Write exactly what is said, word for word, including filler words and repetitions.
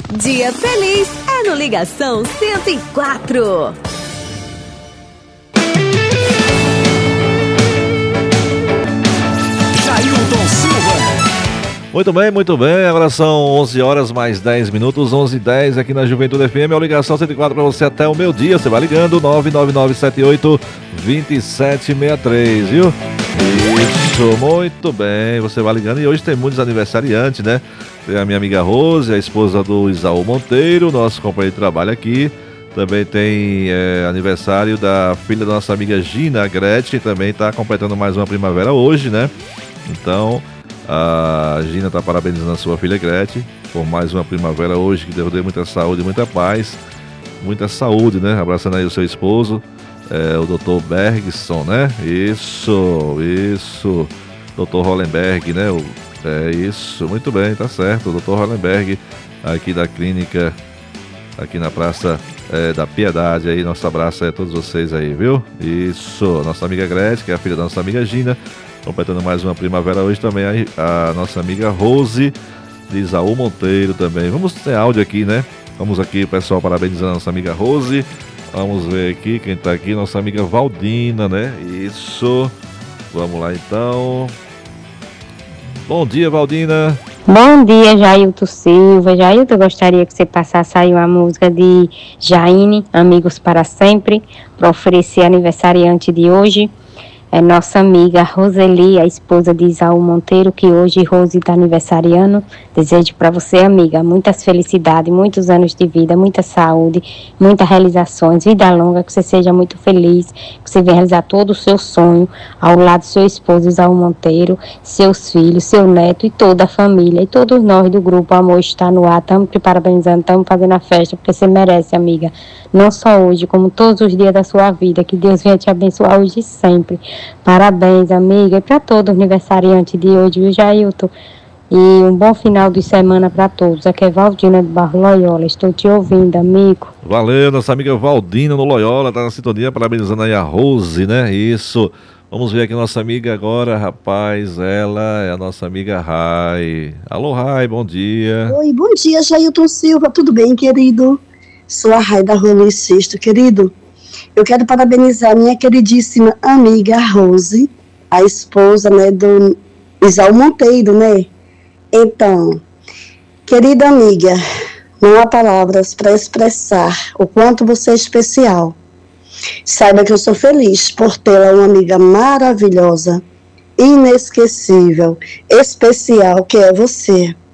Dia feliz é no Ligação cento e quatro. Jailton Silva. Muito bem, muito bem. Agora são onze horas mais dez minutos, onze e dez aqui na Juventude F M. É o Ligação cento e quatro para você até o meio dia. Você vai ligando nove nove nove sete oito dois sete seis três, viu? Isso, muito bem. Você vai ligando e hoje tem muitos aniversariantes, né? Tem a minha amiga Rose, a esposa do Isaú Monteiro, nosso companheiro de trabalho aqui. Também tem é, aniversário da filha da nossa amiga Gina, a Gretchen, também está completando mais uma primavera hoje, né? Então, a Gina está parabenizando a sua filha Gretchen por mais uma primavera hoje, que Deus dê muita saúde, muita paz, muita saúde, né? Abraçando aí o seu esposo, é, o doutor Bergson, né? Isso, isso, doutor Hollenberg, né? O, é isso, muito bem, tá certo, o doutor Hollenberg, aqui da clínica, aqui na Praça é, da Piedade, aí, nosso abraço a todos vocês aí, viu? Isso, nossa amiga Gretchen, que é a filha da nossa amiga Gina, completando mais uma primavera hoje também, a, a nossa amiga Rose, de Isaú Monteiro também. Vamos ter áudio aqui, né? Vamos aqui, pessoal, parabenizando a nossa amiga Rose. Vamos ver aqui quem tá aqui, nossa amiga Valdina, né? Isso. Vamos lá, então. Bom dia, Valdina. Bom dia, Jailton Silva. Jailton, eu gostaria que você passasse aí uma música de Jaine, Amigos para Sempre, para oferecer aniversariante de hoje. É nossa amiga Roseli, a esposa de Isaú Monteiro, que hoje Rose está aniversariando. Desejo para você, amiga, muitas felicidades, muitos anos de vida, muita saúde, muitas realizações, vida longa, que você seja muito feliz, que você venha realizar todo o seu sonho ao lado do seu esposo Isaú Monteiro, seus filhos, seu neto e toda a família. E todos nós do grupo Amor Está no Ar, estamos te parabenizando, estamos fazendo a festa, porque você merece, amiga. Não só hoje, como todos os dias da sua vida. Que Deus venha te abençoar hoje e sempre. Parabéns, amiga, e para todos os aniversariantes de hoje, viu, Jailton? E um bom final de semana para todos. Aqui é Valdina do Barro Loyola. Estou te ouvindo, amigo. Valeu, nossa amiga Valdina no Loyola, tá na sintonia, parabenizando aí a Rose, né? Isso. Vamos ver aqui a nossa amiga agora, rapaz. Ela é a nossa amiga Rai. Alô, Rai, bom dia. Oi, bom dia, Jailton Silva. Tudo bem, querido? Sou a Rai da Rua Luiz Sexto, querido. Eu quero parabenizar minha queridíssima amiga Rose, a esposa, né, do Isaú Monteiro, né? Então, querida amiga, não há palavras para expressar o quanto você é especial. Saiba que eu sou feliz por tê-la uma amiga maravilhosa, inesquecível, especial, que é você.